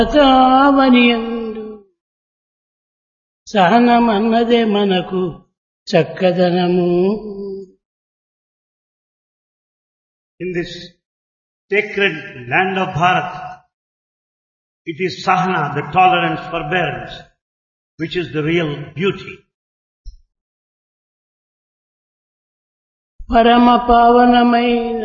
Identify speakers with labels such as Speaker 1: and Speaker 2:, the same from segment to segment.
Speaker 1: తావనియందు సహనమన్నదే మనకు చక్కదనము.
Speaker 2: In this sacred land of Bharat, it is Sahana, the tolerance, forbearance, which is the real beauty.
Speaker 1: పరమ పావనమైన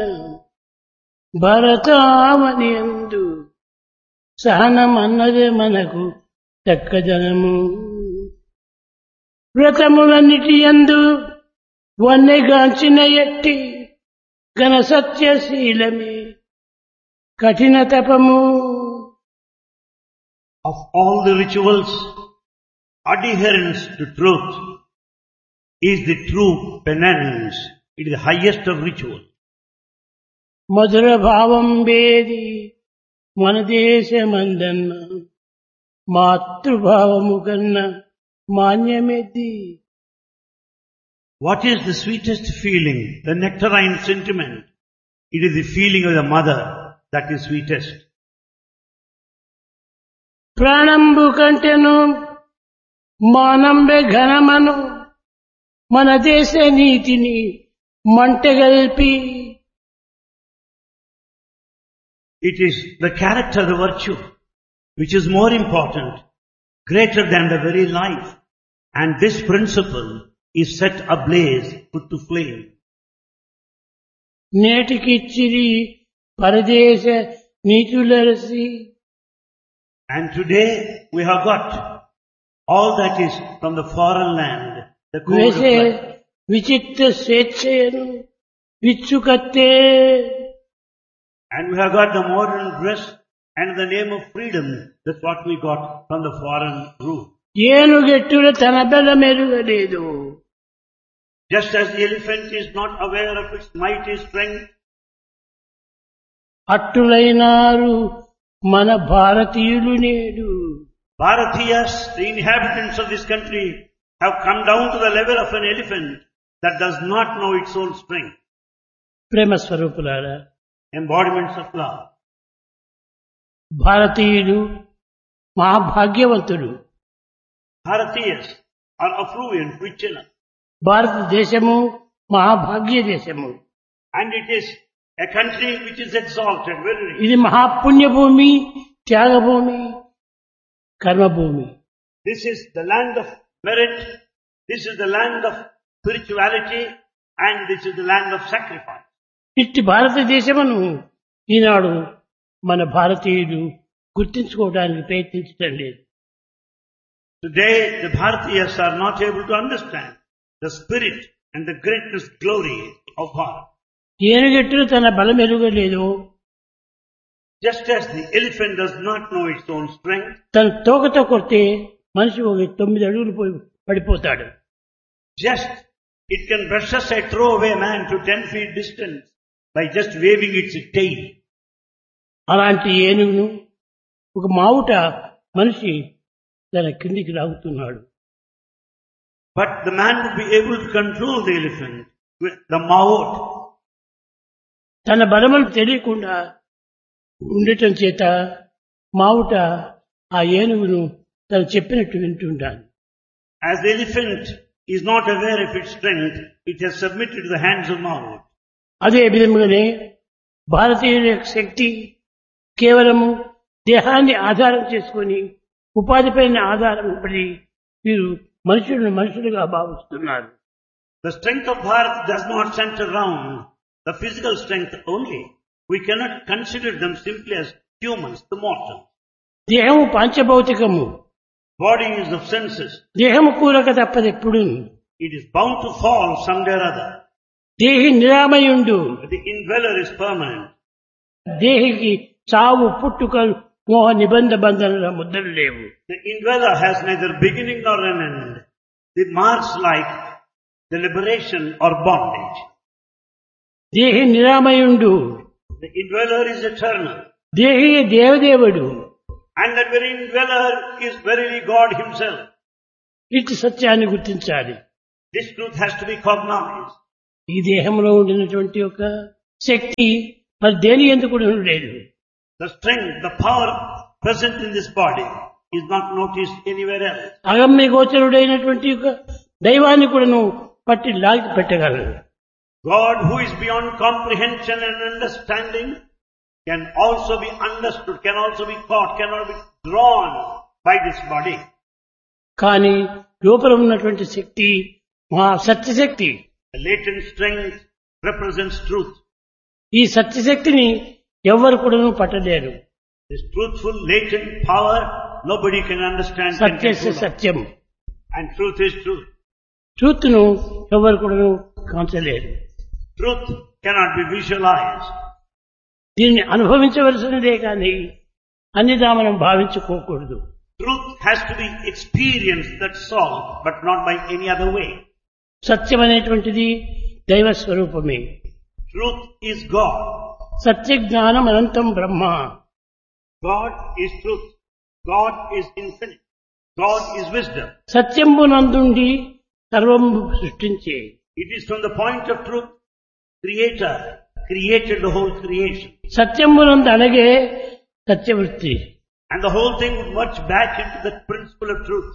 Speaker 1: భరతావనియందు సహనమన్నదే మనకు చక్కదనము. వ్రతములన్నిటి యందు వన్నెగాంచిన ఎట్టి ఘన సత్యశీలమే కఠిన తపము.
Speaker 2: Of all the rituals, adherence to truth is the true penance. It is the highest of rituals.
Speaker 1: మధుర భావం వేది మన దేశమందన్న మాతృభావము కన్నా మాన్యమేది.
Speaker 2: What is the sweetest feeling? The nectarine sentiment. It is the feeling of the mother that is sweetest.
Speaker 1: ప్రాణంబు కంటెను మానంబె ఘనమను మన దేశ నీతిని మంటగల్పి.
Speaker 2: It is the character, the virtue, which is more important, greater than the very life. And this principle is set ablaze, put to flame.
Speaker 1: నేటికిచ్చిరి పరదేశ నీతులరసి.
Speaker 2: And today we have got all that is from the foreign land, the code of
Speaker 1: వేసే
Speaker 2: life.
Speaker 1: విచిత్ర స్వేచ్ఛయను విచ్చుకత్తే.
Speaker 2: And we have got the modern dress and the name of freedom. That's what we got from the foreign rule.
Speaker 1: ఏనుగెట్టుల తన బలమెరుగలేదు.
Speaker 2: Just as the elephant is not aware of its mighty strength,
Speaker 1: అట్టులైనారు మన భారతీయులు నేడు.
Speaker 2: Bharatiyas, the inhabitants of this country, have come down to the level of an elephant that does not know its own strength.
Speaker 1: ప్రేమ స్వరూపులారా,
Speaker 2: Embodiments of love.
Speaker 1: భారతీయులు మహాభాగ్యవంతులు.
Speaker 2: Bharatiyas are affluent, rich enough.
Speaker 1: భారతదేశము మహాభాగ్య దేశము.
Speaker 2: And it is a country which is exalted, very rich.
Speaker 1: ఇది మహాపుణ్యభూమి, Thyagabhoomi, కర్మభూమి.
Speaker 2: This is the land of merit, this is the land of spirituality, and this is the land of sacrifice.
Speaker 1: ఇట్టి భారతదేశమును ఈనాడు మన భారతీయులు గుర్తించుకోవడానికి ప్రయత్నించడం లేదు.
Speaker 2: Today the Bharatiyas are not able to understand the spirit and the greatness, glory of Bharat.
Speaker 1: ఏనుగెట్టులు తన బలం ఎరుగలేదు.
Speaker 2: Just as the elephant does not know its own strength,
Speaker 1: తన తోకతో కొడితే మనిషి ఒక 9 అడుగులు పోయి పడిపోతాడు.
Speaker 2: just it can brush aside, throw away a man to 10 feet distance by just waving its tail.
Speaker 1: అలాంటి ఏనుగును ఒక మావుట మనిషి తన కిందికి లాగుతున్నాడు.
Speaker 2: But the man would be able to control the elephant with the maut.
Speaker 1: తన బలములు తెలియకుండా ఉండటం చేత మావుట ఆ ఏనుగును తను చెప్పినట్టు వింటుంటాను.
Speaker 2: As the elephant is not aware of its strength, it has submitted to the hands of maut.
Speaker 1: అదే విధముగానే భారతీయుల యొక్క శక్తి కేవలము దేహాన్ని ఆధారం చేసుకొని ఉపాధిపైన ఆధారం పడి వీరు మనుషులను మనుషులుగా భావిస్తున్నారు.
Speaker 2: The strength of Bharat does not center around the physical strength only. We cannot consider them simply as humans, the mortal.
Speaker 1: దేహము పాంచభౌతికము.
Speaker 2: Body is of senses.
Speaker 1: దేహము కూరక తప్పదెప్పుడు.
Speaker 2: It is bound to fall someday or other.
Speaker 1: దేహి నిరామయుండు.
Speaker 2: The indweller is permanent.
Speaker 1: దేహికి చావు పుట్టుకలు మోహ నిబంధ బంధనల ముద్రలు లేవు.
Speaker 2: The indweller has neither beginning nor an end. The marks like the liberation or bondage.
Speaker 1: దేహి నిరామయుండు.
Speaker 2: The indweller is eternal.
Speaker 1: దేహి దేవదేవుడు.
Speaker 2: And that very indweller is verily God himself.
Speaker 1: ఇటు సత్యాన్ని గుర్తించాలి.
Speaker 2: This truth has to be cognized.
Speaker 1: ఈ దేహంలో ఉండినటువంటి ఒక శక్తి మరి దేని ఎందుకు లేదు.
Speaker 2: The strength, the power present in this body is not noticed anywhere else.
Speaker 1: అగమ్య గోచరుడైనటువంటి యొక్క దైవాన్ని కూడా నువ్వు పట్టి లాగి పెట్టగలరు.
Speaker 2: God, who is beyond comprehension and understanding, can also be understood, can also be caught, cannot be drawn by this body.
Speaker 1: కానీ లోపల ఉన్నటువంటి శక్తి మహా సత్యశక్తి.
Speaker 2: The latent strength represents truth.
Speaker 1: ఈ సత్యశక్తిని ఎవ్వరు కూడా పట్టలేరు.
Speaker 2: This truthful latent power, nobody can understand.
Speaker 1: సత్యస్య Satyam.
Speaker 2: And truth is truth.
Speaker 1: Truth ను ఎవరు కూడా కాంచలేరు.
Speaker 2: Truth cannot be visualized.
Speaker 1: దీన్ని అనుభవించవలసినదే కానీ అన్నిదా మనం భావించుకోకూడదు.
Speaker 2: Truth has to be experienced, that's all, but not by any other way.
Speaker 1: సత్యం అనేటువంటిది దైవ స్వరూపమే.
Speaker 2: Truth is God.
Speaker 1: సత్య జ్ఞానం అనంతం బ్రహ్మ.
Speaker 2: God is truth. God is infinite. God is wisdom.
Speaker 1: సత్యంబునందుండి సర్వం సృష్టించే.
Speaker 2: It is from the point of truth, Creator created the whole creation.
Speaker 1: సత్యంబునందు అనగే సత్యవృత్తి.
Speaker 2: And the whole thing would merge back into the principle of truth.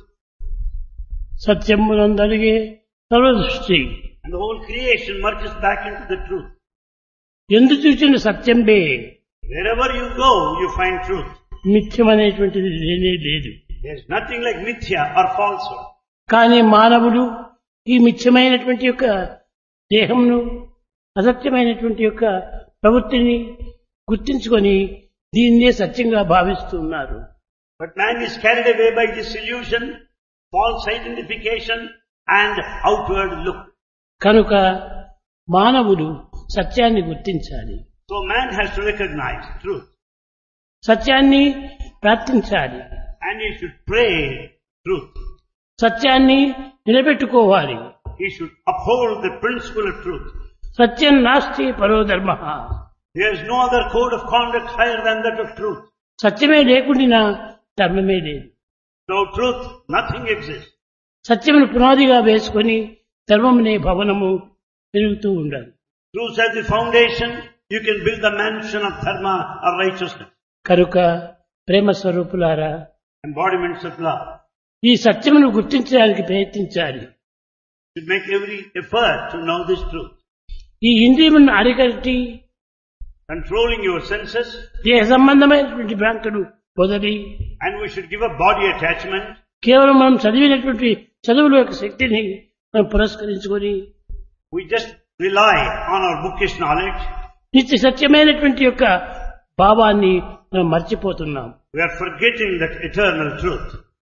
Speaker 1: సత్యంబునందు అనగే సర్వదృష్టి.
Speaker 2: And the whole creation merges back into the truth.
Speaker 1: ఎందు చూసిన సత్యంబే.
Speaker 2: Wherever you go, you find truth.
Speaker 1: మిథ్యం అనేటువంటిది లేనే లేదు.
Speaker 2: There is nothing like mithya or falsehood.
Speaker 1: కానీ మానవుడు ఈ మిథ్యమైనటువంటి యొక్క దేహంను అసత్యమైనటువంటి యొక్క ప్రవృత్తిని గుర్తించుకొని దీన్నే సత్యంగా భావిస్తున్నారు.
Speaker 2: But man is carried away by this illusion, false identification and outward look.
Speaker 1: కనుక మానవుడు సత్యాన్ని గుర్తించాలి.
Speaker 2: So man has to recognize truth.
Speaker 1: సత్యాన్ని ప్రార్థించాలి.
Speaker 2: And he should pray truth.
Speaker 1: సత్యాన్ని నిలబెట్టుకోవాలి.
Speaker 2: He should uphold the principle of truth.
Speaker 1: సత్యం నాస్తి పరో ధర్మ.
Speaker 2: There is no other code of conduct higher than that of truth.
Speaker 1: సత్యమే లేకుండా ధర్మమే లేదు.
Speaker 2: Without truth, nothing exists.
Speaker 1: సత్యమును పునాదిగా వేసుకొని ధర్మమునే భవనము పెరుగుతూ ఉండాలి.
Speaker 2: Truth as the foundation, you can build the mansion of dharma or righteousness.
Speaker 1: కనుక ప్రేమ స్వరూపులారా,
Speaker 2: Embodiments of love.
Speaker 1: ఈ సత్యమును గుర్తించడానికి ప్రయత్నించాలి.
Speaker 2: You should make every effort to know this truth.
Speaker 1: ఈ ఇంద్రియములను అరికట్టి
Speaker 2: Controlling your senses,
Speaker 1: దేహ సంబంధమైనటువంటి భ్రాంతులు వదిలి
Speaker 2: and we should give up body attachment.
Speaker 1: కేవలం మనం చదివినటువంటి చదువుల యొక్క శక్తిని మనం పురస్కరించుకొని
Speaker 2: We just rely on our bookish knowledge.
Speaker 1: నిత్య సత్యమైనటువంటి యొక్క భావాన్ని మనం మర్చిపోతున్నాం.
Speaker 2: We are forgetting that eternal truth.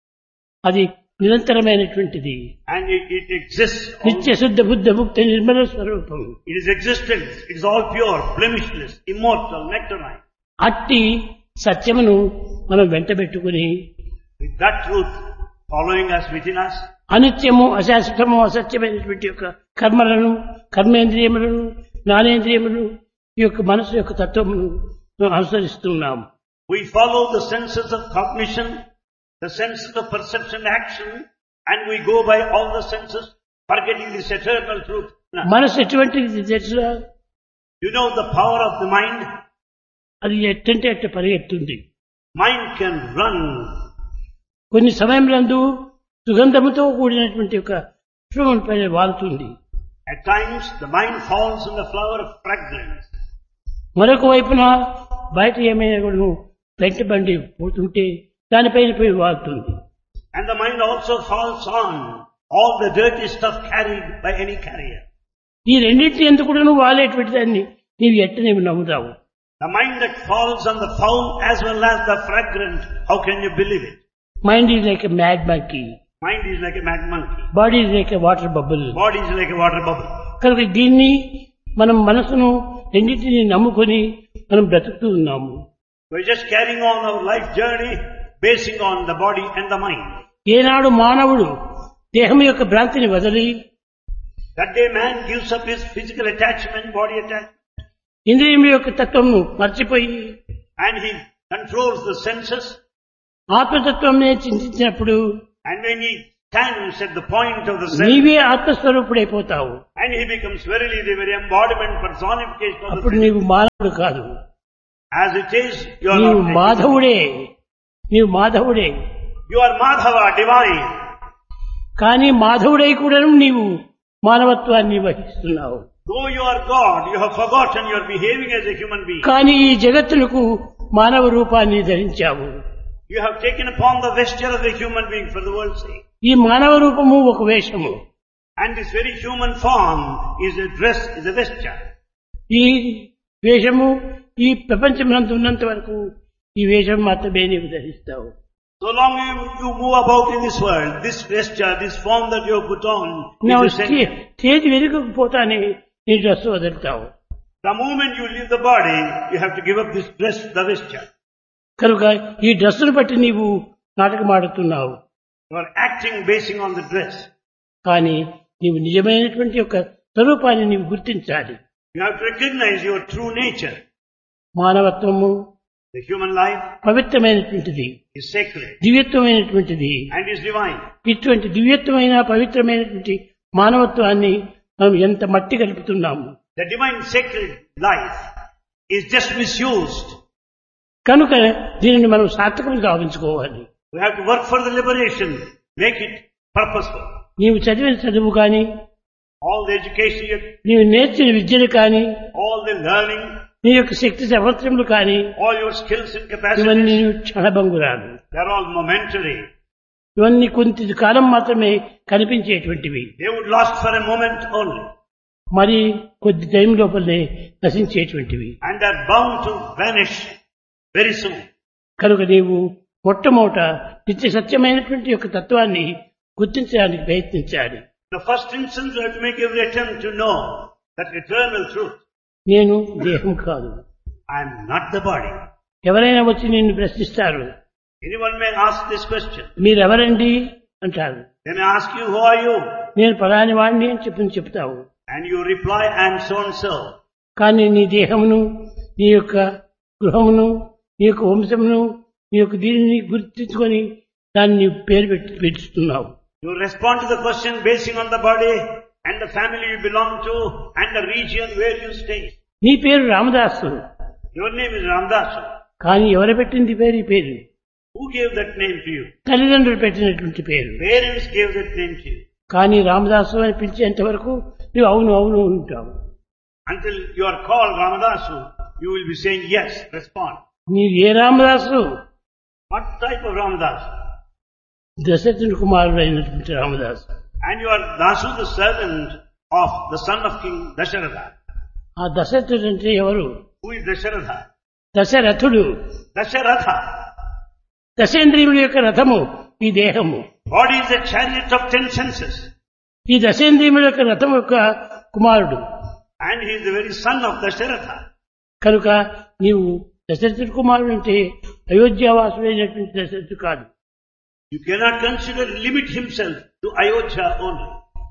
Speaker 1: అది నిరంతరమైనటువంటిది.
Speaker 2: And it exists.
Speaker 1: నిత్య శుద్ధ బుద్ధ ముక్త నిర్మల స్వరూపం.
Speaker 2: It is existence. It is all pure, blemishless, immortal, nectarine.
Speaker 1: అట్టి సత్యమును మనం వెంటబెట్టుకుని
Speaker 2: With that truth following us within us,
Speaker 1: అనిత్యము అశాశ్వతము అసత్యమైనటువంటి యొక్క కర్మలను కర్మేంద్రియములను జ్ఞానేంద్రియములను ఈ యొక్క మనసు యొక్క తత్వమును మనం అనుసరిస్తున్నాము.
Speaker 2: we follow the senses of cognition, the senses of perception, action, and we go by all the senses, forgetting this eternal truth.
Speaker 1: మనసు ఎటువంటిది తెలుసా?
Speaker 2: You know the power of the mind?
Speaker 1: అది ఎట్టంటే అట్ట పరిగెత్తుంది.
Speaker 2: Mind can run.
Speaker 1: కొన్ని సమయంలో సుగంధముతో కూడినటువంటి ఒక పుష్పముల పైన వాలుతుంది.
Speaker 2: At times the mind falls in the flower of fragrance.
Speaker 1: మరొక వైపున బయట ఏమైనా కూడా వెంట బండి పోతుంటే దానిపైన పోయి వాలుతుంది.
Speaker 2: And the mind also falls on all the dirty stuff carried by any carrier.
Speaker 1: ఈ రెండింటి ఎందుకు కూడా నువ్వు వాలేటువంటి దాన్ని నీవు ఎట్ట నీవు నమ్ముతావు?
Speaker 2: The mind that falls on the foul as well as the fragrant, how can you believe it?
Speaker 1: Mind is like a mad monkey.
Speaker 2: Mind is like a mad monkey.
Speaker 1: Body is like a water bubble.
Speaker 2: Body is like a water bubble.
Speaker 1: కనుక దీన్ని మనం మనసును రెండింటిని నమ్ముకొని మనం బ్రతుకుతూ ఉన్నాము.
Speaker 2: We're just carrying on our life journey basing on the body and the mind.
Speaker 1: ఏనాడు మానవుడు దేహం యొక్క భ్రాంతిని వదిలి
Speaker 2: That day man gives up his physical attachment, body attachment,
Speaker 1: ఇంద్రియం యొక్క తత్వంను మర్చిపోయి
Speaker 2: and he controls the senses.
Speaker 1: ఆత్మతత్వంనే చింతించినప్పుడు
Speaker 2: And when he stands at the point of the sense,
Speaker 1: నీవే ఆత్మస్వరూపుడైపోతావు.
Speaker 2: and he becomes verily the very embodiment, personification of the
Speaker 1: అప్పుడు
Speaker 2: sense.
Speaker 1: నీవు మానవుడు కాదు,
Speaker 2: As it is, you are
Speaker 1: నీవు
Speaker 2: not.
Speaker 1: మాధవుడే. నీవు మాధవుడే.
Speaker 2: You are Madhava, divine.
Speaker 1: కానీ మాధవుడై కూడా నీవు మానవత్వాన్ని వహిస్తున్నావు.
Speaker 2: Though you are God, you have forgotten you are behaving as a human being.
Speaker 1: కానీ ఈ జగత్తులకు మానవ రూపాన్ని ధరించావు.
Speaker 2: You have taken upon the vesture of a human being for the world's sake.
Speaker 1: ఈ మానవ రూపము ఒక వేషము.
Speaker 2: And this very human form is a dress, is a vesture.
Speaker 1: ఈ వేషము ఈ ప్రపంచమంతా ఉన్నంత వరకు ఈ వేషం మాత్రమే నీవు ధరిస్తావు.
Speaker 2: So long you move about in this world, this vesture, this form that you have put on,
Speaker 1: stage వెనుకపోతానే నీ dress వదులుతావు.
Speaker 2: The moment you leave the body, you have to give up this dress, the vesture.
Speaker 1: కనుక ఈ డ్రెస్సును బట్టి నీవు నాటకమాడుతున్నావు.
Speaker 2: You are acting basing on the dress.
Speaker 1: కానీ నీవు నిజమైనటువంటి యొక్క స్వరూపాన్ని నీవు గుర్తించాలి.
Speaker 2: You have to recognize your true nature.
Speaker 1: మానవత్వము,
Speaker 2: The human life
Speaker 1: పవిత్రమైనటువంటిది,
Speaker 2: is sacred
Speaker 1: దివ్యత్వమైనటువంటిది.
Speaker 2: and is divine.
Speaker 1: ఇటువంటి దివ్యత్వమైన పవిత్రమైనటువంటి మానవత్వాన్ని మనం ఎంత మట్టి కలుపుతున్నాము.
Speaker 2: The divine sacred life is just misused.
Speaker 1: కనుక దీనిని మనం సార్థకంగా గావించుకోవాలి.
Speaker 2: We have to work for the liberation, make it purposeful.
Speaker 1: నీవు చదివిన చదువు కానీ,
Speaker 2: All the education,
Speaker 1: నీవు నేర్చిన విద్యలు కానీ,
Speaker 2: all the learning,
Speaker 1: నీ యొక్క శక్తి సామర్థ్యములు కానీ,
Speaker 2: all your skills and
Speaker 1: ఇవన్నీ
Speaker 2: capacities,
Speaker 1: క్షణభంగురాలు.
Speaker 2: they are all momentary.
Speaker 1: ఇవన్నీ కొంత కాలం మాత్రమే కనిపించేటువంటివి.
Speaker 2: They would last for a moment only
Speaker 1: మరి కొద్ది టైం లోపలనే నశించేటువంటివి.
Speaker 2: and are bound to vanish very soon.
Speaker 1: కనుక నీవు మొట్టమొదట నిత్య సత్యమైనటువంటి యొక్క తత్వాన్ని గుర్తించడానికి ప్రయత్నించాలి.
Speaker 2: The first instance you have to make every attempt to know that eternal truth.
Speaker 1: నేను దేహం కాదు.
Speaker 2: I am not the body.
Speaker 1: ఎవరైనా వచ్చి నిన్ను ప్రశ్నిస్తారు,
Speaker 2: Anyone may ask this question.
Speaker 1: మీరెవరండి అంటారు.
Speaker 2: They may ask you, who are you?
Speaker 1: నేను పలాని వాడిని అని చెప్తావు.
Speaker 2: And you reply, I am so and so.
Speaker 1: కానీ నీ దేహమును, నీ యొక్క గృహమును, నీ యొక్క వంశమును, నీ యొక్క దీనిని గుర్తించుకొని దాన్ని నీవు పేరు పెట్టుతున్నావు.
Speaker 2: You respond to the question basing on the body and the family you belong to and the region where you stay.
Speaker 1: నీ పేరు Ramadasu.
Speaker 2: Your name is Ramdas.
Speaker 1: కానీ ఎవరు పెట్టింది పేరు? ఈ పేరు
Speaker 2: Who gave that name to you?
Speaker 1: తల్లిదండ్రులు పెట్టినటువంటి పేరు.
Speaker 2: Parents gave that name to you.
Speaker 1: కానీ రామదాసు అని పిలిచేంత వరకు నువ్వు అవును అవును ఉంటావు.
Speaker 2: Until you are called Ramadasu, you will be saying yes, respond.
Speaker 1: నీవు ఏ Ramadasu?
Speaker 2: What type of Ramadas?
Speaker 1: దశరథుని కుమారుడు అయినటువంటి Ramadasu.
Speaker 2: And you are Dasu, the servant of the son of King Dasharatha.
Speaker 1: ఆ దశరథుడు అంటే ఎవరు?
Speaker 2: Who is Dasharatha?
Speaker 1: దశరథుడు.
Speaker 2: Dasharatha.
Speaker 1: దశేంద్రియముల యొక్క రథము ఈ దేహము.
Speaker 2: Body is a chariot of 10 senses.
Speaker 1: ఈ దశేంద్రియముల యొక్క రథం యొక్క కుమారుడు.
Speaker 2: And he is the very son of Dasharatha.
Speaker 1: కనుక నీవు దశరథుడి కుమారుడు అంటే అయోధ్యావాసుడైనటువంటి దశరథుడు కాదు.
Speaker 2: You cannot consider, limit himself to Ayodhya only.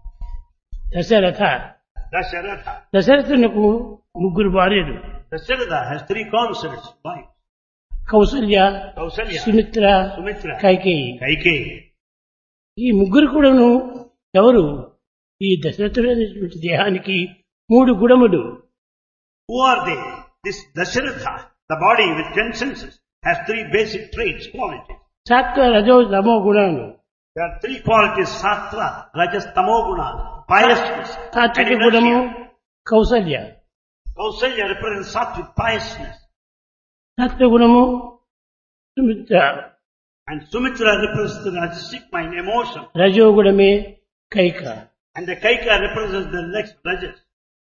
Speaker 1: Dasharatha.
Speaker 2: Dasharatha.
Speaker 1: దశరథునకు ముగ్గురు భార్యలు.
Speaker 2: Dasharatha has 3 consorts, wives.
Speaker 1: Kaushalya,
Speaker 2: Kausalya,
Speaker 1: Sumitra,
Speaker 2: Sumitra,
Speaker 1: Kaikeyi.
Speaker 2: Kaikeyi.
Speaker 1: ఈ ముగ్గురు కూడాను ఎవరు? ఈ దశరథుడైనటువంటి దేహానికి 3 గుణములు.
Speaker 2: Who are they? This Dasharatha, the body with 10 senses, has 3 basic traits, qualities.
Speaker 1: సాత్వ రజో తమో గుణాలు.
Speaker 2: There are 3 qualities, sattva, rajas, tamo guna, piousness and
Speaker 1: సాత్విక గుణము
Speaker 2: inertia.
Speaker 1: Kaushalya.
Speaker 2: Kausalya represents sattvic piousness
Speaker 1: సత్వ గుణము Sumitra.
Speaker 2: and Sumitra represents the rajasic mind, emotion,
Speaker 1: రజోగుణమే Kaika.
Speaker 2: and the Kaika represents the next rajas.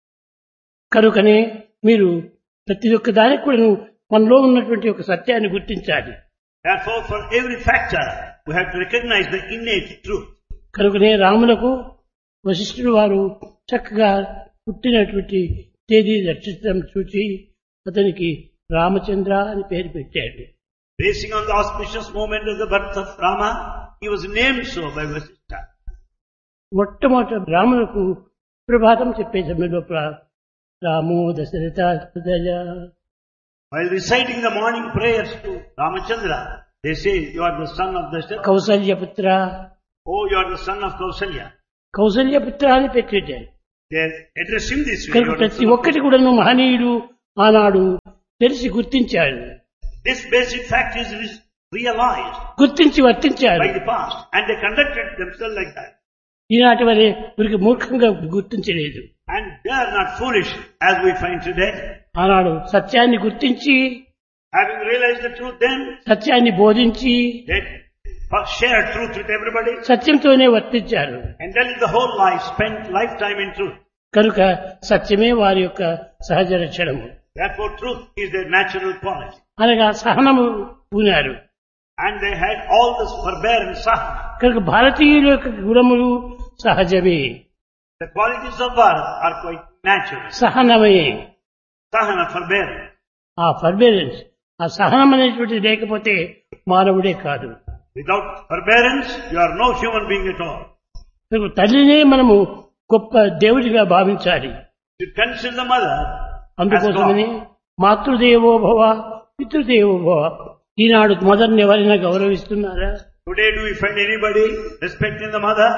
Speaker 1: కనుకనే మీరు ప్రతి ఒక్క దానికి కూడా మనలో ఉన్నటువంటి ఒక సత్యాన్ని గుర్తించాలి.
Speaker 2: Therefore, for every factor, we have to recognize the innate truth.
Speaker 1: కనుకనే రాములకు వశిష్ఠుడు వారు చక్కగా పుట్టినటువంటి తేదీ నక్షత్రం చూచి అతనికి రామచంద్ర అని పేరు పెట్టాడు.
Speaker 2: Basing on the auspicious moment of the birth of Rama, he was named so by Vasishtha.
Speaker 1: మొట్టమొదట రాములకు ప్రభాతం చెప్పే సమయంలో రామో దశరథ హృదయ.
Speaker 2: While reciting the morning prayers to Ramachandra, they say, you are the son of Dasharatha.
Speaker 1: కౌసల్యపుత్ర,
Speaker 2: Oh, you are the son of Kausalya.
Speaker 1: కౌసల్యపుత్ర అని పెట్టాడు.
Speaker 2: They address him this way.
Speaker 1: కనుక
Speaker 2: You are the
Speaker 1: ప్రతి
Speaker 2: son of
Speaker 1: ఒక్కటి కూడా మహనీయుడు ఆనాడు తెలిసి గుర్తించాడు.
Speaker 2: This basic fact is realized
Speaker 1: గుర్తించి వర్తించారు.
Speaker 2: by the past, and they conducted themselves like that.
Speaker 1: ఈనాటి వరే వీరికి మూర్ఖంగా గుర్తించలేదు.
Speaker 2: And they are not foolish as we find today.
Speaker 1: ఆనాడు సత్యాన్ని గుర్తించి,
Speaker 2: Having realized the truth then,
Speaker 1: సత్యాన్ని బోధించి,
Speaker 2: they shared truth with everybody.
Speaker 1: సత్యంతోనే వర్తించారు.
Speaker 2: And then the whole life spent lifetime in truth.
Speaker 1: కనుక సత్యమే వారి యొక్క సహజ లక్షణము.
Speaker 2: Therefore truth is their natural quality.
Speaker 1: అనగా సహనము పూనారు.
Speaker 2: And they had all this forbearance, sahana.
Speaker 1: కనుక భారతీయుల యొక్క గుణములు సహజమే,
Speaker 2: The qualities of Bharat are quite natural.
Speaker 1: సహనమే.
Speaker 2: Sahana, forbearance.
Speaker 1: ఆ ఫర్బేరెన్స్, ఆ సహనం అనేటువంటిది లేకపోతే మానవుడే కాదు.
Speaker 2: Without forbearance, you are no human being at all.
Speaker 1: కనుక తల్లినే మనము గొప్ప దేవుడిగా భావించాలి.
Speaker 2: You consider the mother as
Speaker 1: అందుకోసమని
Speaker 2: God.
Speaker 1: మాతృదేవో భవ పితృదేవో భవ. ఈనాడు మదర్ని ఎవరైనా గౌరవిస్తున్నారా?
Speaker 2: Today do we find anybody respecting the mother?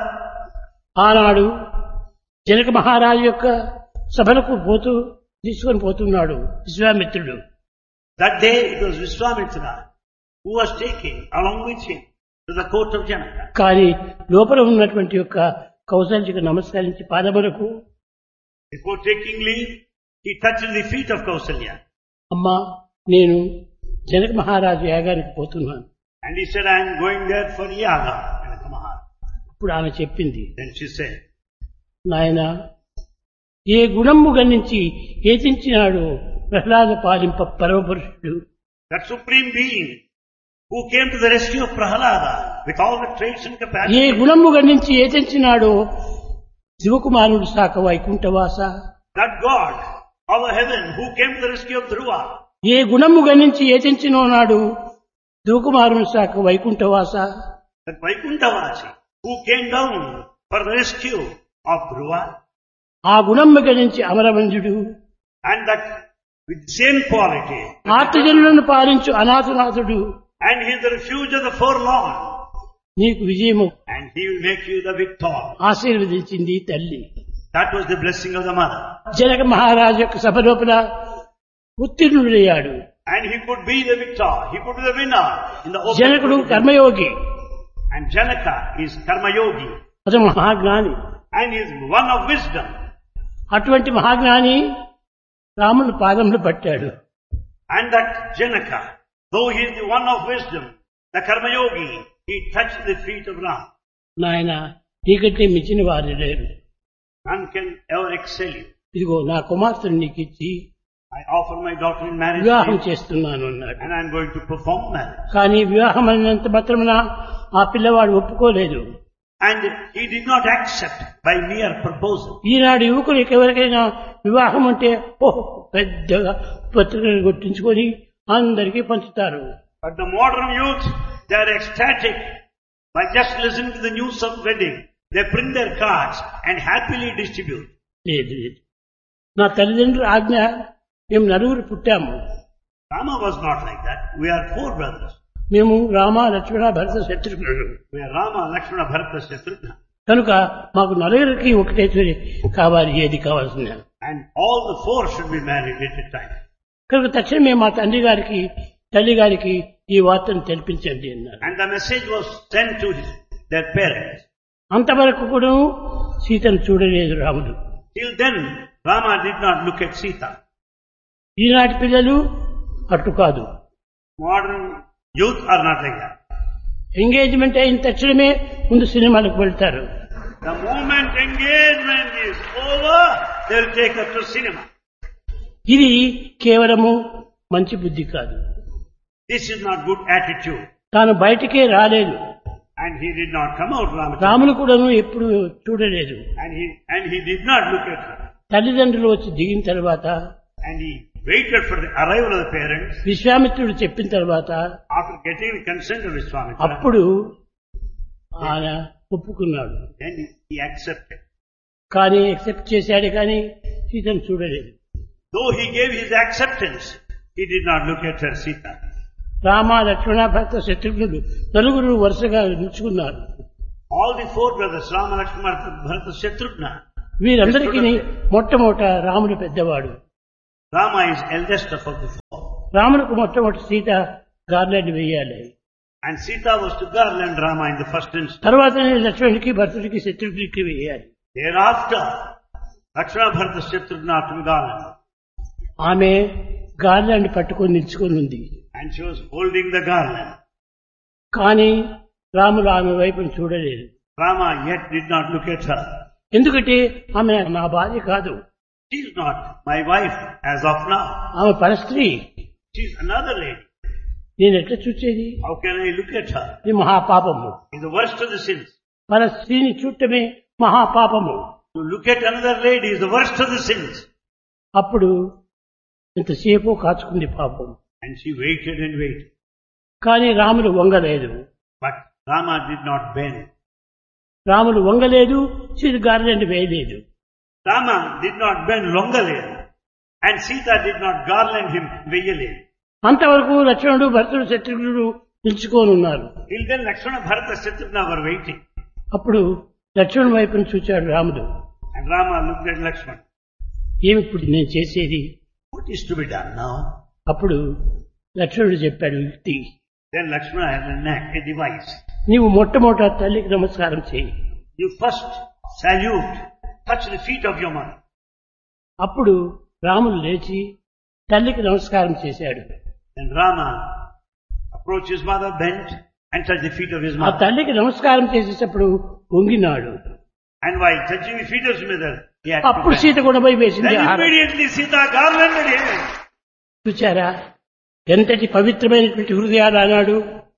Speaker 1: ఆనాడు జనక మహారాజు యొక్క సభలకు తీసుకొని పోతున్నాడు విశ్వామిత్రుడు.
Speaker 2: That day it was Vishwamitra who was taking along with him to the court of Janaka.
Speaker 1: కానీ లోపల ఉన్నటువంటి యొక్క కౌశల్యకు నమస్కరించి పాదములకు,
Speaker 2: Before taking leave, he touched the feet of Kausalya.
Speaker 1: అమ్మా నేను జనక మహారాజు యాగానికి పోతున్నాను.
Speaker 2: And he said, I am going there for yaga. Janaka Maharaj.
Speaker 1: ఇప్పుడు ఆమె చెప్పింది,
Speaker 2: Then she said,
Speaker 1: నాయనా ఏ గుణము గణించి ఏచించినాడు Prahlada పాలింప పరమపురుషుడు.
Speaker 2: that supreme being who came to the rescue of Prahalada with all the traits and
Speaker 1: A
Speaker 2: capacities.
Speaker 1: గుణము గణించి ఏచించినాడో శివకుమారుడు శాఖ వైకుంఠవాస.
Speaker 2: That God of heaven who came to the rescue of Dhruva.
Speaker 1: ఏ గుణము గణించి ఏచించినో నాడు శివకుమారుని శాఖ వైకుంఠవాస.
Speaker 2: That Vaikunthavasi who came down for the rescue of Dhruva.
Speaker 1: ఆ గుణము గణించి అమరవంజుడు,
Speaker 2: And that with the same quality.
Speaker 1: ఆర్తజనులను పాలించు అనాథనాథుడు.
Speaker 2: And he is the refuge of the forlorn.
Speaker 1: నీకు విజయము
Speaker 2: And he will make you the victor.
Speaker 1: ఆశీర్వదించింది తల్లి.
Speaker 2: That was the blessing of the mother.
Speaker 1: Janaka మహారాజు యొక్క సభ లోపల ఉత్తీర్ణుడయ్యాడు.
Speaker 2: And he could be the victor. He could be the winner in the open.
Speaker 1: జనకుడు కర్మయోగి,
Speaker 2: And Janaka is Karma Yogi.
Speaker 1: అతను మహాజ్ఞాని.
Speaker 2: And he is one of wisdom.
Speaker 1: అటువంటి మహాజ్ఞాని రాముని పాదములు పట్టాడు.
Speaker 2: And that Janaka, though he is the one of wisdom, the Karma Yogi, he touched the feet of Ram.
Speaker 1: నాయన నీకంటే మించిన వారు లేరు.
Speaker 2: None can ever excel you.
Speaker 1: ఇదిగో నా కుమార్తెను నీకు ఇచ్చి
Speaker 2: I offer my daughter in marriage to
Speaker 1: వివాహం
Speaker 2: you,
Speaker 1: చేస్తున్నాను అన్నాడు.
Speaker 2: and I am going to perform marriage.
Speaker 1: కానీ వివాహం అయినంత మాత్రమున ఆ పిల్లవాడు ఒప్పుకోలేదు.
Speaker 2: And he did not accept by mere proposal.
Speaker 1: ఈనాడు యువకులకు ఎవరికైనా వివాహం అంటే ఓహో పెద్దగా పత్రికలు కొట్టించుకొని అందరికీ పంచుతారు.
Speaker 2: But the modern youth, they are ecstatic by just listening to the news of wedding. They print their cards and happily distribute.
Speaker 1: లేదు లేదు, నా తల్లిదండ్రుల ఆజ్ఞ, మేము నలుగురు పుట్టాము.
Speaker 2: Rama was not like that. We are 4 brothers.
Speaker 1: మేము రామ లక్ష్మణ భరత శత్రుఘ్నుడు.
Speaker 2: We are Rama, Lakshmana, Bharata, Shatrugna.
Speaker 1: కనుక మాకు నలుగురికి ఒకటే కావాలి, ఏది కావాల్సిన.
Speaker 2: And all the 4 should be married at a time.
Speaker 1: కనుక తక్షణమే మా తల్లి గారికి ఈ వార్తను తెలిపించండి అన్నారు.
Speaker 2: And the message was sent to their parents.
Speaker 1: అంతవరకు కూడా సీతను చూడలేదు రాముడు.
Speaker 2: Till then, Rama did not look at Sita.
Speaker 1: ఈనాటి పిల్లలు అట్టు కాదు.
Speaker 2: Modern youth are not like that.
Speaker 1: Engagement అయిన తక్షణమే ముందు సినిమాలకు వెళ్తారు.
Speaker 2: The moment engagement is over, they will take her to cinema.
Speaker 1: ఇది కేవలము మంచి బుద్ధి కాదు.
Speaker 2: This is not good attitude.
Speaker 1: తాను బయటికే రాలేదు.
Speaker 2: And he did not come out, Ramachandra.
Speaker 1: Ramulu కూడాను ఎప్పుడు చూడలేదు.
Speaker 2: And he did not look at her.
Speaker 1: తల్లిదండ్రులు వచ్చి దిగిన తర్వాత,
Speaker 2: And he waited for the arrival of the parents.
Speaker 1: విశ్వామిత్రుడు చెప్పిన తర్వాత,
Speaker 2: After getting the consent of Vishwamitra,
Speaker 1: అప్పుడు ఆయన ఒప్పుకున్నాడు.
Speaker 2: then he accepted.
Speaker 1: కానీ యాక్సెప్ట్ చేశాడు, కానీ సీతను చూడలేదు.
Speaker 2: Though he gave his acceptance, he did not look at her Sita.
Speaker 1: Rama Lakshmana భరత శత్రుఘ్నుడు నలుగురు వరుసగా నిలుచుకున్నారు.
Speaker 2: All the 4 brothers, Rama, Lakshmana, Bharata, Shatrugna.
Speaker 1: వీరందరికీ మొట్టమొదట రాముడు పెద్దవాడు.
Speaker 2: Rama is eldest of the 4.
Speaker 1: రాముడికి మొట్టమొదటి సీత గార్లెండ్ వేయాలి.
Speaker 2: And Sita was to garland Rama in the first instance.
Speaker 1: తర్వాత లక్ష్మణుడికి భరతుడికి శత్రుఘ్నుడికి వేయాలి.
Speaker 2: Thereafter, Lakshmana, Bharata, Shatrugna to be garland.
Speaker 1: ఆమె గార్లాండ్ పట్టుకొని నిల్చుకొని ఉంది.
Speaker 2: And she was holding the garland.
Speaker 1: కానీ రాముడు ఆమె వైపును చూడలేదు.
Speaker 2: Rama yet did not look at her.
Speaker 1: ఎందుకంటే ఆమె నా భార్య కాదు.
Speaker 2: She is not my wife as of now.
Speaker 1: ఆమె పరస్త్రీ.
Speaker 2: She is another lady.
Speaker 1: నేను ఎట్లా చూసేది?
Speaker 2: How can I look at her?
Speaker 1: ఇది మహాపాపము.
Speaker 2: It's the worst of the sins.
Speaker 1: పరస్త్రీని చూడటమే మహాపాపము.
Speaker 2: To look at another lady is the worst of the sins.
Speaker 1: అప్పుడు ఎంతసేపు కాచుకుంది పాపం.
Speaker 2: And she waited and waited.
Speaker 1: కానీ రాముడు వంగలేదు.
Speaker 2: But Rama did not bend.
Speaker 1: రాముడు వంగలేదు, Sita garland వేయలేదు.
Speaker 2: Rama did not bend Longale. And Sita did not garland him Veyale.
Speaker 1: అంతవరకు లక్ష్మణుడు భరతుడు శత్రుఘ్నుడు నిల్చుకొని ఉన్నారు.
Speaker 2: Till then Lakshmana, Bharata, Shatrugna were waiting.
Speaker 1: అప్పుడు లక్ష్మణుడి వైపును చూచాడు రాముడు.
Speaker 2: And Rama looked at Lakshmana.
Speaker 1: ఏమిప్పుడు నేను చేసేది?
Speaker 2: What is to be done now?
Speaker 1: అప్పుడు లక్ష్మణుడు చెప్పాడు యుక్తి.
Speaker 2: Then Lakshmana had a device.
Speaker 1: నీవు మొట్టమొదట తల్లికి నమస్కారం చేయి.
Speaker 2: You first salute, touch the feet of your mother.
Speaker 1: అప్పుడు రాముడు లేచి తల్లికి నమస్కారం చేశాడు.
Speaker 2: Then Rama approached his mother, bent and touched the feet of his
Speaker 1: ఆ
Speaker 2: mother.
Speaker 1: తల్లికి నమస్కారం చేసేటప్పుడు వంగినాడు.
Speaker 2: And while touching the feet of his mother, he had to
Speaker 1: అప్పుడు
Speaker 2: bend.
Speaker 1: సీత కూడా పోయి వేసింది
Speaker 2: Then
Speaker 1: ఆహారం.
Speaker 2: immediately Sita garlanded him.
Speaker 1: చూచారా ఎంతటి పవిత్రమైనటువంటి హృదయాలు అన్నాడు,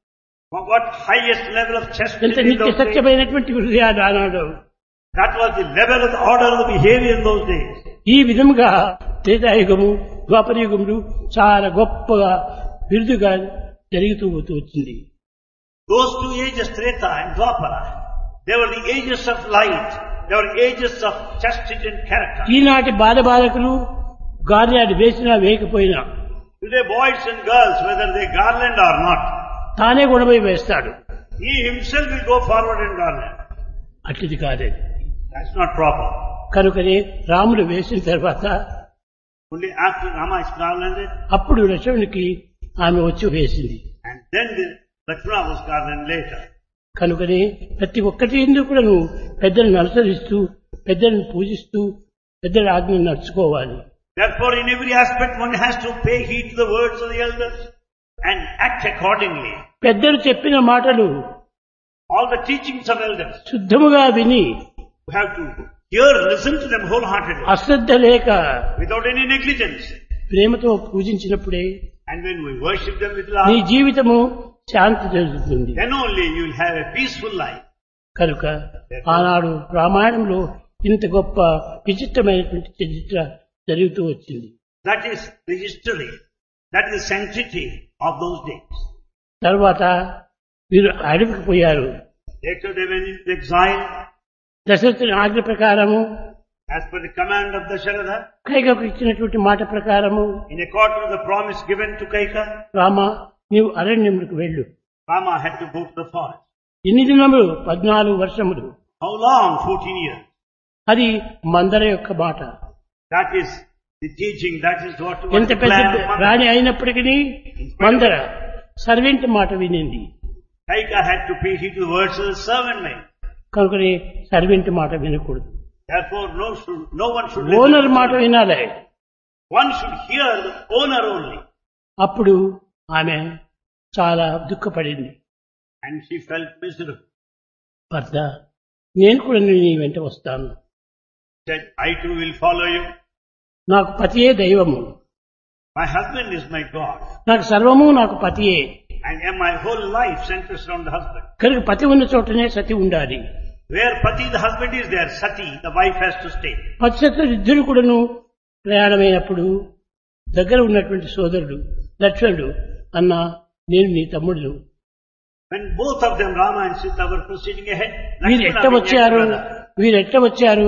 Speaker 2: What highest level of
Speaker 1: ఎంత
Speaker 2: chastity in
Speaker 1: నిత్య
Speaker 2: those days.
Speaker 1: సత్యమైనటువంటి హృదయాలు అన్నాడు.
Speaker 2: That was the level of the order of the behavior in those days.
Speaker 1: ఈ విధముగా త్రేతాయుగము ద్వాపరయుగములు చాలా గొప్పగా బిరుదుగా జరుగుతూ పోతూ వచ్చింది.
Speaker 2: Those two ages, Treta and Dwapara, they were the ages of light. They were ages of chastity and character.
Speaker 1: ఈనాటి బాలకులు garland వేసినా వేయకపోయినా
Speaker 2: Today boys and girls, whether they garland or not,
Speaker 1: తానే గుణమై వేస్తాడు.
Speaker 2: he himself will go forward and garland.
Speaker 1: అట్టిది కాలేదు.
Speaker 2: That's not proper.
Speaker 1: కనుకనే రాముడు వేసిన తర్వాత
Speaker 2: Only after Rama is garlanded,
Speaker 1: అప్పుడు లక్ష్మణునికి ఆమె వచ్చి వేసింది.
Speaker 2: and then the Lakshmana was garlanded later.
Speaker 1: కనుకనే ప్రతి ఒక్కటి ఎందుకు కూడా నువ్వు పెద్దలను అనుసరిస్తూ పెద్దలను పూజిస్తూ పెద్దల ఆజ్ఞను నడుచుకోవాలి.
Speaker 2: Therefore, in every aspect, one has to pay heed to the words of the elders and act accordingly.
Speaker 1: పెద్దలు చెప్పిన మాటలు
Speaker 2: All the teachings of elders,
Speaker 1: శుద్ధముగా విని
Speaker 2: we have to hear, listen to them wholeheartedly,
Speaker 1: అశ్రద్ధ లేక
Speaker 2: without any negligence.
Speaker 1: ప్రేమతో పూజించినప్పుడే
Speaker 2: And when we worship them with
Speaker 1: నీ
Speaker 2: love,
Speaker 1: జీవితము శాంతి జరుగుతుంది.
Speaker 2: then only you will have a peaceful life.
Speaker 1: కనుక ఆనాడు రామాయణంలో ఇంత గొప్ప విచిత్రమైనటువంటి చరిత్ర జరుగుతూ వచ్చింది.
Speaker 2: That is the history. That is the sanctity of those days.
Speaker 1: తర్వాత వీరు అడవికి పోయారు.
Speaker 2: Later they went into exile
Speaker 1: దశరథుని ఆజ్ఞ ప్రకారము
Speaker 2: as per the command of Dasharatha,
Speaker 1: కైకకు ఇచ్చినటువంటి మాట ప్రకారము
Speaker 2: in accordance with the promise given to Kaika.
Speaker 1: Rama నీవు అరణ్యములకు వెళ్ళు.
Speaker 2: Rama had to go to the forest.
Speaker 1: ఎన్ని దినములు? 14 వర్షములు.
Speaker 2: How long? 14 years.
Speaker 1: అది మందర యొక్క మాట.
Speaker 2: That is the teaching. That is what was
Speaker 1: ఎంత
Speaker 2: the
Speaker 1: పెద్ద
Speaker 2: plan of Mother.
Speaker 1: రాణి అయినప్పటికీ మందర సర్వెంట్ మాట వినింది.
Speaker 2: Kaika had to pay heed to the words of the servant maid.
Speaker 1: కనుకనే సర్వెంట్ మాట వినకూడదు.
Speaker 2: Therefore, no one should
Speaker 1: owner
Speaker 2: listen.
Speaker 1: మాట వినాలి.
Speaker 2: One should hear the owner only.
Speaker 1: అప్పుడు ఆమె చాలా దుఃఖపడింది.
Speaker 2: And she felt miserable.
Speaker 1: భర్త నేను కూడా నీ వెంట వస్తాను.
Speaker 2: Said, I too will follow you.
Speaker 1: నాకు పతియే దైవము.
Speaker 2: My husband is my God.
Speaker 1: నాకు సర్వము నాకు పతియే.
Speaker 2: And my whole life centers around the husband.
Speaker 1: కనుక పతి ఉన్న చోటనే సతి ఉండాలి.
Speaker 2: Where Pati, the husband, is there, Sati, the wife has to stay.
Speaker 1: పతిశత్రులు ఇద్దరు కూడాను ప్రయాణమైనప్పుడు దగ్గర ఉన్నటువంటి సోదరుడు లక్ష్మణుడు అన్న నేను నీ తమ్ముడు
Speaker 2: When both of them, Rama and Sita, were proceeding ahead,
Speaker 1: వీరు
Speaker 2: Lakshmana
Speaker 1: ఎట్ట
Speaker 2: began
Speaker 1: వచ్చారు
Speaker 2: brother,
Speaker 1: వీరు ఎట్ట వచ్చారు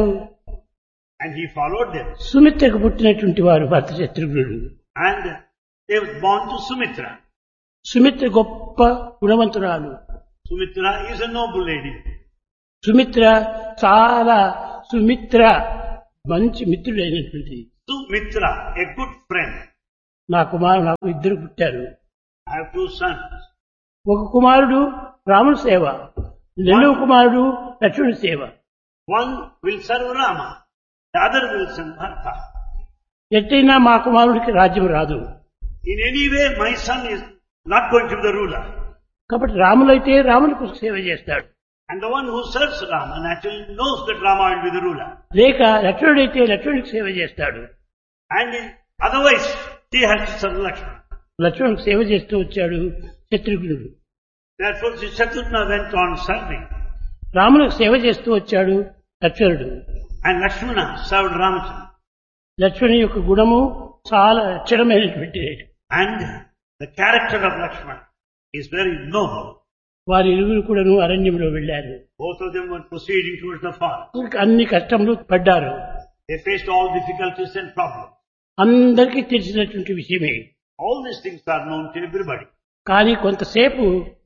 Speaker 2: and he followed them.
Speaker 1: సుమిత్రకు పుట్టినటువంటి వారు భర్త శత్రుఘ్నుడు.
Speaker 2: And they were born to Sumitra.
Speaker 1: Sumitra గొప్ప గుణవంతురాలు.
Speaker 2: Sumitra is a noble lady.
Speaker 1: Sumitra చాలా సుమిత్ర మంచి మిత్రుడైనటువంటి
Speaker 2: Sumitra, a good friend.
Speaker 1: నాకు ఇద్దరు పుట్టారు.
Speaker 2: I have 2 sons.
Speaker 1: ఒక కుమారుడు రాముని సేవ, రెండవ కుమారుడు లక్ష్మణుని సేవ.
Speaker 2: One will serve Rama, the other will serve Bharata.
Speaker 1: ఎట్టయినా మా కుమారుడికి రాజ్యం రాదు.
Speaker 2: In any way, my son is not going to be the ruler.
Speaker 1: కాబట్టి రాములైతే రామునికి సేవ చేస్తాడు.
Speaker 2: And the one who serves Rama naturally knows that Rama will be the ruler.
Speaker 1: లేక లక్ష్మణుడైతే లక్ష్మణునికి సేవ చేస్తాడు.
Speaker 2: And otherwise, he has to serve Lakshmana.
Speaker 1: లక్ష్మణునికి సేవ చేస్తూ వచ్చాడు శత్రుఘ్నుడు.
Speaker 2: Therefore, Shatrugna went on serving.
Speaker 1: రామునికి సేవ చేస్తూ వచ్చాడు లక్ష్మణుడు.
Speaker 2: And Lakshmana served Ramachandra.
Speaker 1: లక్ష్మణుని యొక్క గుణము చాలా అక్షరమైనటువంటిది.
Speaker 2: And the character of Lakshmana is very noble.
Speaker 1: వారి ఇరువురు కూడాను అరణ్యంలో వెళ్లారు.
Speaker 2: Both of them were proceeding towards the forest.
Speaker 1: అన్ని కష్టములు పడ్డారు.
Speaker 2: They faced all difficulties and problems.
Speaker 1: అందరికీ తెలిసినటువంటి విషయమే.
Speaker 2: All these things are known to everybody.
Speaker 1: కానీ కొంతసేపు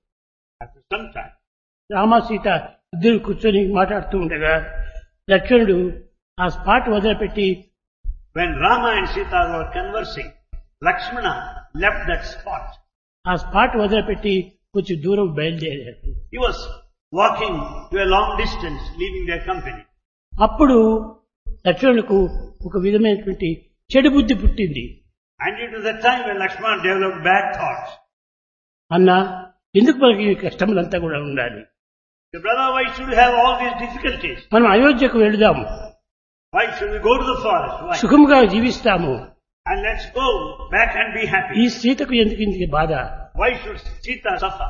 Speaker 2: After some time,
Speaker 1: Rama Sita ఇద్దరు కూర్చొని మాట్లాడుతూ ఉండగా లక్ష్మణుడు ఆ స్పాట్ వదిలిపెట్టి
Speaker 2: when Rama and Sita were conversing, Lakshmana left that spot.
Speaker 1: ఆ స్పాట్ వదిలిపెట్టి కొంచెం దూరం బయలుదేరాడు.
Speaker 2: He was walking to a long distance, leaving their company.
Speaker 1: అప్పుడు లక్ష్మణులకు ఒక విధమైనటువంటి చెడు బుద్ధి పుట్టింది.
Speaker 2: And it was the time when Lakshmana developed bad thoughts.
Speaker 1: అన్నా, ఎందుకు మనకి ఈ కష్టములంతా కూడా ఉండాలి?
Speaker 2: The brother, why should we have all these difficulties?
Speaker 1: మనం అయోధ్యకు వెళదాము,
Speaker 2: Why should we go to the forest? Why?
Speaker 1: సుఖంగా జీవిస్తాము.
Speaker 2: And let's go back and be
Speaker 1: ఈ
Speaker 2: happy.
Speaker 1: సీతకు ఎందుకు ఇంత బాధ?
Speaker 2: Why should Sita suffer?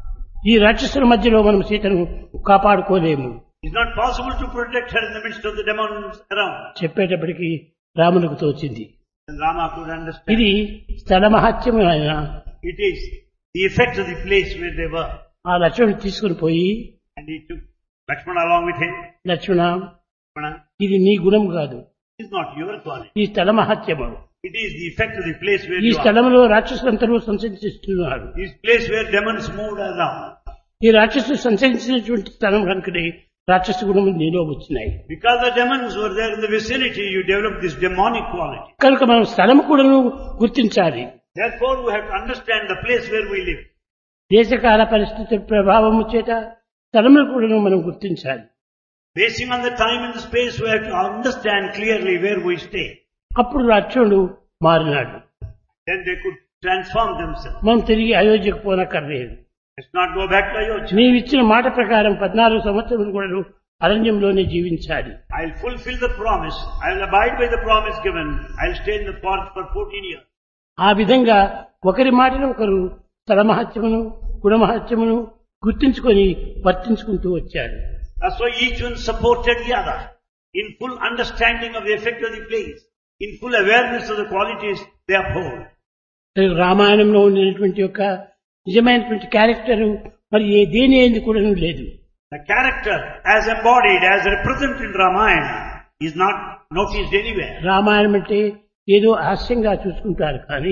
Speaker 1: ఈ రాక్షసుల మధ్యలో మనం సీతను కాపాడుకోలేము.
Speaker 2: It's not possible to protect her in the midst of the demons around.
Speaker 1: చెప్పేటప్పటికి రామునికి తోచింది.
Speaker 2: And Rama could understand.
Speaker 1: ఇది స్థల మహత్యం. ఆయన
Speaker 2: It is the effect of the place where they were.
Speaker 1: ఆ లక్ష్మణుడు తీసుకుని పోయి,
Speaker 2: And he took Lakshmana along with him.
Speaker 1: Lakshmana,
Speaker 2: Lakshmana,
Speaker 1: ఇది నీ గుణం కాదు,
Speaker 2: it is not your quality.
Speaker 1: ఈ స్థల మహత్యము.
Speaker 2: It is the effect of the place where
Speaker 1: ఈ
Speaker 2: you are.
Speaker 1: స్థలంలో రాక్షసులందరూ సంచరిస్తున్నారు.
Speaker 2: This place where demons moved around.
Speaker 1: ఈ రాక్షసులు సంచరించినటువంటి స్థలం కనుకనే రాక్షస గుణములు నీలో వచ్చినాయి.
Speaker 2: Because the demons were there in the vicinity, you developed this demonic quality.
Speaker 1: కనుక మనం స్థలం కూడాను గుర్తించాలి.
Speaker 2: Therefore, we have to understand the place where we live.
Speaker 1: దేశకాల పరిస్థితుల ప్రభావము చేత స్థలములు కూడాను మనం గుర్తించాలి.
Speaker 2: Basing on the time and the space, we have to understand clearly where we stay.
Speaker 1: అప్పుడు లక్ష్మణుడు మారినాడు.
Speaker 2: Then they could transform themselves.
Speaker 1: మనం తిరిగి అయోధ్యకు పోనక్కర్లేదు.
Speaker 2: Let's not go back to Ayodhya.
Speaker 1: నీవిచ్చిన మాట ప్రకారం 14 సంవత్సరములు కూడా అరణ్యంలోనే జీవించాలి.
Speaker 2: I'll fulfill the promise. I'll abide by the promise given. I'll stay in the forest for 14 years.
Speaker 1: ఆ విధంగా ఒకరి మాటను ఒకరు స్థల మహత్యమును గుణమహత్యమును గుర్తించుకొని వర్తించుకుంటూ వచ్చారు.
Speaker 2: That's why each one supported the other in full understanding of the effect of the place, in full awareness of the qualities they uphold.
Speaker 1: రామాయణంలో ఉన్నటువంటి యొక్క నిజమైనటువంటి క్యారెక్టర్ మరి దేని ఏంది కూడా లేదు.
Speaker 2: The character as embodied, as represented in Ramayana is not noticed anywhere.
Speaker 1: Ramayanam అంటే ఏదో హాస్యంగా చూసుకుంటారు, కానీ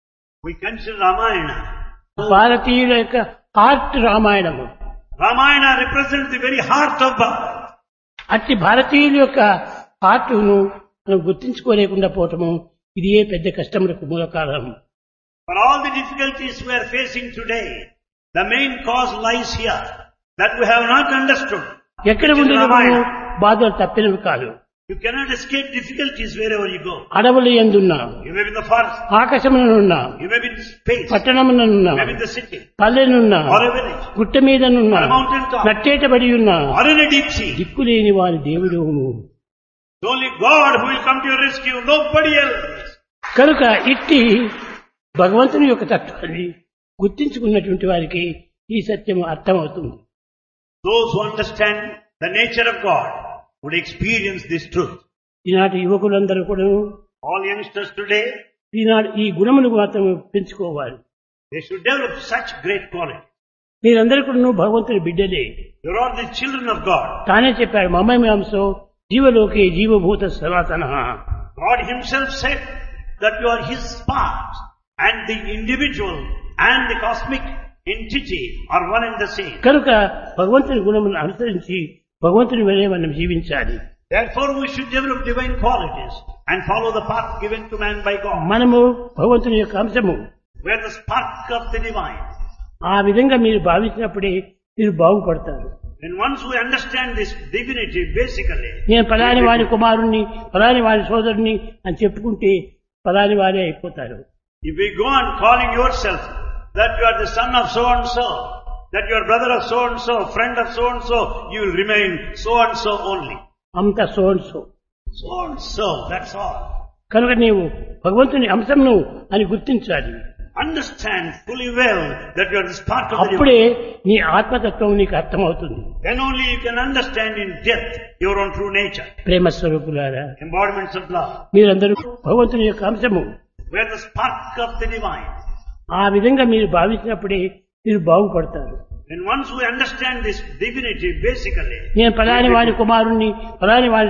Speaker 2: We consider Ramayana.
Speaker 1: భారతీయుల యొక్క heart Ramayanamu.
Speaker 2: Ramayana represents the very heart of Bharat.
Speaker 1: అట్టి భారతీయుల యొక్క హార్ట్ను మనం గుర్తించుకోలేకుండా పోవటము ఇది ఏ పెద్ద కష్టములకు మూల కారణం.
Speaker 2: For all the difficulties we are facing today, the main cause lies here, that we have not understood.
Speaker 1: ఎక్కడ ఉండినప్పుడు బాధలు తప్పినవి కాదు.
Speaker 2: You cannot escape difficulties wherever you go.
Speaker 1: అడవులు ఎందున్నా,
Speaker 2: You may be in the forest,
Speaker 1: ఆకాశమునున్నా,
Speaker 2: you may be in space,
Speaker 1: పట్టణమునున్నా,
Speaker 2: you may be in the city,
Speaker 1: పల్లెనున్నా,
Speaker 2: or a village,
Speaker 1: గుట్ట మీదనున్నా,
Speaker 2: or a mountain top,
Speaker 1: నట్టేటబడి ఉన్నా,
Speaker 2: or in a deep sea.
Speaker 1: దిక్కులేని వారి దేవుడు.
Speaker 2: It's only God who will come to your rescue, nobody else.
Speaker 1: కనుక ఇట్టి భగవంతుని యొక్క తత్వాన్ని గుర్తించుకున్నటువంటి వారికి ఈ సత్యం అర్థమవుతుంది.
Speaker 2: Those who understand the nature of God would experience this truth.
Speaker 1: ఈనాటి యువకులందరూ కూడా
Speaker 2: All youngsters today,
Speaker 1: ఈనాడు ఈ గుణములు మాత్రం పెంచుకోవాలి.
Speaker 2: they should develop such great quality.
Speaker 1: మీరందరూ కూడా భగవంతుని బిడ్డలే.
Speaker 2: You are the children of God.
Speaker 1: తానే చెప్పాడు, మమేమాంసో జీవలోకే జీవభూత సనాతన.
Speaker 2: God himself said that you are his part, and the individual and the cosmic entity are one and the same.
Speaker 1: కనుక భగవంతుని గుణములను అనుసరించి భగవంతుని వలె మనం జీవించాలి.
Speaker 2: Therefore we should develop divine qualities and follow the path given to man by God.
Speaker 1: మనము భగవంతుని యొక్క అంశము.
Speaker 2: We are the spark of the divine.
Speaker 1: ఆ విధంగా మీరు భావించినప్పుడే మీరు బాగుపడతారు.
Speaker 2: And once we understand this divinity, basically,
Speaker 1: నేను పలాని వారి కుమారుణ్ణి, పలాని వారి సోదరుని అని చెప్పుకుంటే పలాని వారే అయిపోతారు.
Speaker 2: if we go on calling yourself that you are the son of so and so, that you are brother of so and so, friend of so and so, you will remain so and so only.
Speaker 1: అంత so and so.
Speaker 2: So and so, that's all.
Speaker 1: కనుక నీవు భగవంతుని అంశంను అని గుర్తించాలి.
Speaker 2: Understand fully well that you are the spark of the divine.
Speaker 1: అప్పుడే నీ ఆత్మతత్వం నీకు అర్థమవుతుంది.
Speaker 2: Then only you can understand in depth your own true nature.
Speaker 1: ప్రేమ స్వరూపులారా,
Speaker 2: Embodiments of love.
Speaker 1: మీరందరూ భగవంతుని యొక్క అంశము.
Speaker 2: We are the spark of the divine.
Speaker 1: ఆ విధంగా మీరు భావించినప్పుడే మీరు బాగుపడతారు.
Speaker 2: And once we understand this divinity, basically,
Speaker 1: నేను పలాని వారి కుమారుణ్ణి, పలాని వారి